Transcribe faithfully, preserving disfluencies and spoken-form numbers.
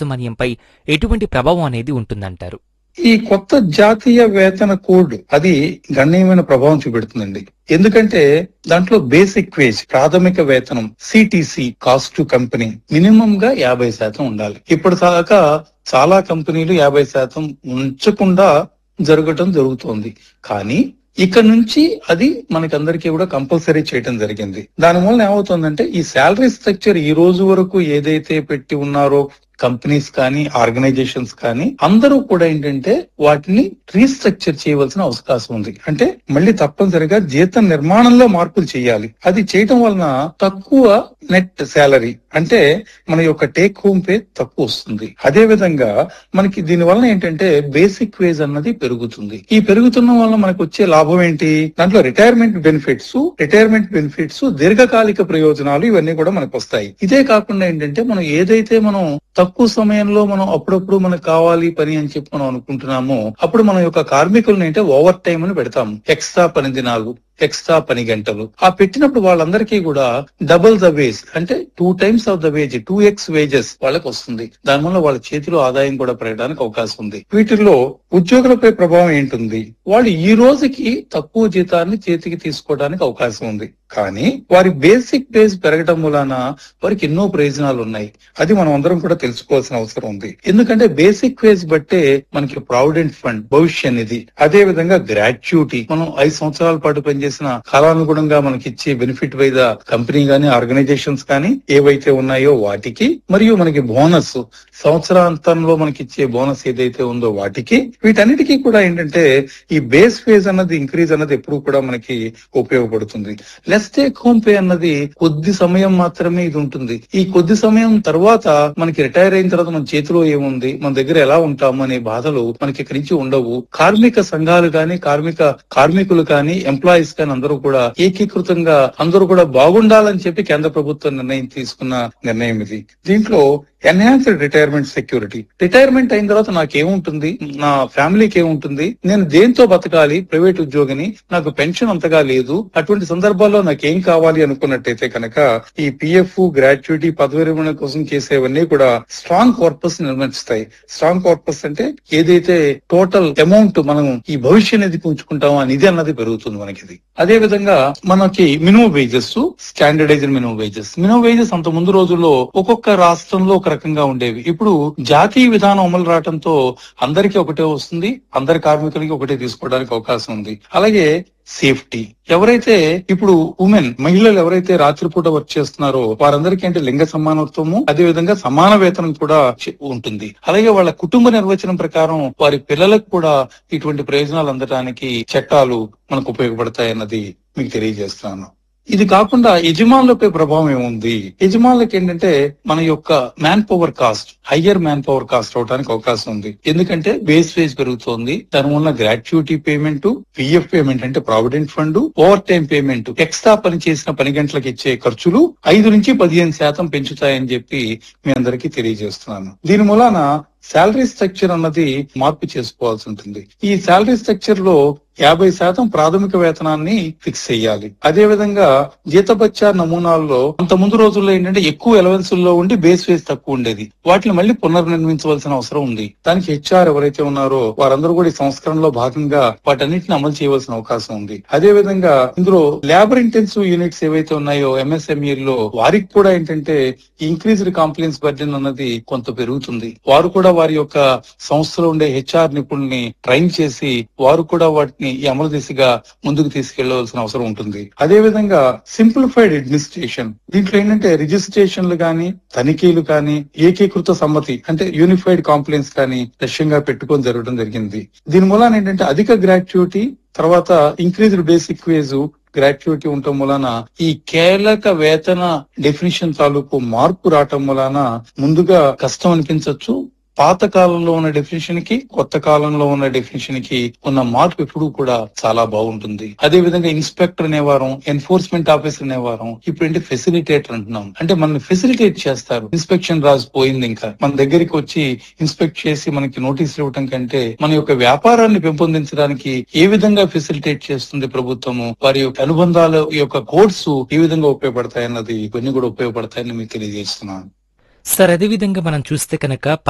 యాజమాన్యంపై ఎటువంటి ప్రభావం అనేది ఉంటుందంటారు? ఈ కొత్త జాతీయ వేతన కోడ్ అది గణనీయమైన ప్రభావం చూపెడుతుందండి. ఎందుకంటే దాంట్లో బేసిక్ వేజ్ ప్రాథమిక వేతనం CTC cost to company minimum గా యాభై శాతం ఉండాలి. ఇప్పటిదాకా చాలా కంపెనీలు యాభై శాతం ఉంచకుండా జరగటం జరుగుతోంది. కానీ ఇక్కడ నుంచి అది మనకందరికీ కూడా కంపల్సరీ చేయటం జరిగింది. దానివల్ల ఏమవుతుందంటే ఈ శాలరీ స్ట్రక్చర్ ఈ రోజు వరకు ఏదైతే పెట్టి ఉన్నారో కంపెనీస్ కానీ ఆర్గనైజేషన్స్ కానీ అందరూ కూడా ఏంటంటే వాటిని రీస్ట్రక్చర్ చేయవలసిన అవకాశం ఉంది. అంటే మళ్ళీ తప్పనిసరిగా జీతం నిర్మాణంలో మార్పులు చేయాలి. అది చేయటం వలన తక్కువ నెట్ శాలరీ అంటే మన యొక్క టేక్ హోమ్ పే తక్కువ వస్తుంది. అదే విధంగా మనకి దీని వలన ఏంటంటే బేసిక్ వేజ్ అన్నది పెరుగుతుంది. ఈ పెరుగుతున్న వలన మనకు వచ్చే లాభం ఏంటి? దాంట్లో రిటైర్మెంట్ బెనిఫిట్స్ రిటైర్మెంట్ బెనిఫిట్స్ దీర్ఘకాలిక ప్రయోజనాలు ఇవన్నీ కూడా మనకు వస్తాయి. ఇదే కాకుండా ఏంటంటే మనం ఏదైతే మనం తక్కువ సమయంలో మనం అప్పుడప్పుడు మనకు కావాలి పని అని చెప్పి మనం అనుకుంటున్నామో అప్పుడు మన యొక్క కార్మికులను అంటే ఓవర్ టైం అని పెడతాము. ఎక్స్ట్రా పని దినాలు, ఎక్స్ట్రా పని గంటలు ఆ పెట్టినప్పుడు వాళ్ళందరికీ కూడా డబుల్ ద వేజ్ అంటే two times of the veg two X wages వాళ్ళకి వస్తుంది. దానివల్ల వాళ్ళ చేతిలో ఆదాయం కూడా పెరగడానికి అవకాశం ఉంది. వీటిల్లో ఉద్యోగులపై ప్రభావం ఏంటుంది? వాళ్ళు ఈ రోజుకి తక్కువ జీతాన్ని చేతికి తీసుకోవడానికి అవకాశం ఉంది. కానీ వారి బేసిక్ వేజ్ పెరగడం వలన వారికి ఎన్నో ప్రయోజనాలు ఉన్నాయి. అది మనం అందరం కూడా తెలుసుకోవాల్సిన అవసరం ఉంది. ఎందుకంటే బేసిక్ వేజ్ బట్టే మనకి ప్రావిడెంట్ ఫండ్ భవిష్య నిధి, అదే విధంగా గ్రాట్యుటీ మనం ఐదు సంవత్సరాల పాటు పనిచేసిన కాలానుగుణంగా మనకి ఇచ్చే బెనిఫిట్ బై ద కంపెనీ గానీ ఆర్గనైజేషన్స్ కానీ ఏవైతే ఉన్నాయో వాటికి, మరియు మనకి బోనస్ సంవత్సరాంతంలో మనకి ఇచ్చే బోనస్ ఏదైతే ఉందో వాటికి, వీటన్నిటికీ కూడా ఏంటంటే ఈ బేస్ వేజ్ అన్నది ఇంక్రీజ్ అన్నది ఎప్పుడు కూడా మనకి ఉపయోగపడుతుంది. లెస్ టేక్ హోమ్ పే అన్నది కొద్ది సమయం మాత్రమే ఇది ఉంటుంది. ఈ కొద్ది సమయం తర్వాత మనకి రిటైర్ అయిన తర్వాత మన చేతిలో ఏముంది, మన దగ్గర ఎలా ఉంటాము అనే బాధలు మనకి ఇక్కడి నుంచి ఉండవు. కార్మిక సంఘాలు గాని కార్మిక కార్మికులు కానీ ఎంప్లాయీస్ కానీ అందరూ కూడా ఏకీకృతంగా అందరూ కూడా బాగుండాలని చెప్పి కేంద్ర ప్రభుత్వం నిర్ణయం తీసుకున్న నిర్ణయం ఇది. దీంట్లో ఎన్హాన్స్డ్ రిటైర్మెంట్ సెక్యూరిటీ, రిటైర్మెంట్ అయిన తర్వాత నాకేముంటుంది, నా ఫ్యామిలీకి ఏముంటుంది, నేను దేంతో బతకాలి, ప్రైవేట్ ఉద్యోగిని, నాకు పెన్షన్ అంతగా లేదు, అటువంటి సందర్భాల్లో నాకేం కావాలి అనుకున్నట్టయితే కనుక ఈ పిఎఫ్ గ్రాట్యుటీ పదవి విరమణ కోసం చేసేవన్నీ కూడా స్ట్రాంగ్ కార్పస్ నిర్మిస్తాయి. స్ట్రాంగ్ కార్పస్ అంటే ఏదైతే టోటల్ అమౌంట్ మనం ఈ భవిష్య నిధికి ఉంచుకుంటామో ఆ నిధి అన్నది పెరుగుతుంది మనకి. అదే విధంగా మనకి minimum wages, standardized minimum wages minimum wages అంత ముందు రోజుల్లో ఒక్కొక్క రాష్ట్రంలో ఒక రకంగా ఉండేవి. ఇప్పుడు జాతీయ విధానం అమలు రావడంతో అందరికీ ఒకటే వస్తుంది, అందరి కార్మికులకి ఒకటే తీసుకోవడానికి అవకాశం ఉంది. అలాగే సేఫ్టీ, ఎవరైతే ఇప్పుడు ఉమెన్ మహిళలు ఎవరైతే రాత్రిపూట వర్క్ చేస్తున్నారో వారందరికీ అంటే లింగ సమానత్వము, అదే విధంగా సమాన వేతనం కూడా ఉంటుంది. అలాగే వాళ్ళ కుటుంబ నిర్వచనం ప్రకారం వారి పిల్లలకు కూడా ఇటువంటి ప్రయోజనాలు అందడానికి చట్టాలు మనకు ఉపయోగపడతాయి అన్నది మీకు తెలియజేస్తున్నాను. ఇది కాకుండా యజమానులపై ప్రభావం ఏముంది? యజమానులకు ఏంటంటే మన యొక్క man power cost higher man power cost అవడానికి అవకాశం ఉంది. ఎందుకంటే బేస్ వేజ్ పెరుగుతోంది, దానివల్ల గ్రాట్యుటీ పేమెంట్, పిఎఫ్ పేమెంట్ అంటే provident fund, over time payment, extra పని చేసిన పని గంటలకు ఇచ్చే ఖర్చులు ఐదు నుంచి పదిహేను శాతం పెంచుతాయని చెప్పి మీ అందరికీ తెలియజేస్తున్నాను. దీని మూలాన శాలరీ స్ట్రక్చర్ అన్నది మార్పు చేసుకోవాల్సి ఉంటుంది. ఈ శాలరీ స్ట్రక్చర్ లో యాభై శాతం ప్రాథమిక వేతనాన్ని ఫిక్స్ చేయాలి. అదే విధంగా జీతభత్యా నమూనాల్లో అంత ముందు రోజుల్లో ఏంటంటే ఎక్కువ ఎలవెన్సుల్లో ఉండి బేస్ వేజ్ తక్కువ ఉండేది. వాటిని మళ్ళీ పునర్నిర్మించవలసిన అవసరం ఉంది. దానికి హెచ్ఆర్ ఎవరైతే ఉన్నారో వారందరూ కూడా ఈ సంస్కరణలో భాగంగా వాటన్నిటిని అమలు చేయవలసిన అవకాశం ఉంది. అదే విధంగా ఇందులో లేబర్ ఇంటెన్సివ్ యూనిట్స్ ఏవైతే ఉన్నాయో ఎంఎస్ఎంఈలో వారికి కూడా ఏంటంటే ఇంక్రీజ్డ్ కాంప్లైన్స్ బర్డెన్ అన్నది కొంత పెరుగుతుంది. వారు కూడా వారి యొక్క సంస్థలో ఉండే హెచ్ఆర్ నిపుణుల్ని ట్రైన్ చేసి వారు కూడా వాటిని ఈ అమలు దిశగా ముందుకు తీసుకెళ్లవలసిన అవసరం ఉంటుంది. అదే విధంగా సింప్లిఫైడ్ అడ్మినిస్ట్రేషన్, దీంట్లో ఏంటంటే రిజిస్ట్రేషన్లు గాని తనిఖీలు కానీ ఏకీకృత సమ్మతి అంటే యూనిఫైడ్ కాంప్లైన్స్ కానీ లక్ష్యంగా పెట్టుకొని జరగడం జరిగింది. దీని మూలాన ఏంటంటే అధిక గ్రాట్యుటీ, తర్వాత ఇంక్రీజ్డ్ బేసిక్ వేజ్, గ్రాట్యుటీ ఉండటం వలన ఈ కీలక వేతన డెఫినిషన్ తాలూకు మార్పు రావటం వలన ముందుగా కష్టం అనిపించవచ్చు. పాత కాలంలో ఉన్న డెఫినేషన్ కి కొత్త కాలంలో ఉన్న డెఫినేషన్ కి ఉన్న మార్పు ఎప్పుడు కూడా చాలా బాగుంటుంది. అదే విధంగా ఇన్స్పెక్టర్ అనేవారం, ఎన్ఫోర్స్మెంట్ ఆఫీసర్ అనేవారం, ఇప్పుడు ఏంటి ఫెసిలిటేటర్ అంటున్నాం. అంటే మనల్ని ఫెసిలిటేట్ చేస్తారు. ఇన్స్పెక్షన్ రాజు పోయింది, ఇంకా మన దగ్గరికి వచ్చి ఇన్స్పెక్ట్ చేసి మనకి నోటీసులు ఇవ్వటం కంటే మన యొక్క వ్యాపారాన్ని పెంపొందించడానికి ఏ విధంగా ఫెసిలిటేట్ చేస్తుంది ప్రభుత్వము, వారి యొక్క అనుబంధాల యొక్క కోడ్స్ ఏ విధంగా ఉపయోగపడతాయన్నది ఇవన్నీ కూడా ఉపయోగపడతాయని మీకు తెలియజేస్తున్నాను. సార్, అదేవిధంగా మనం చూస్తే కనుక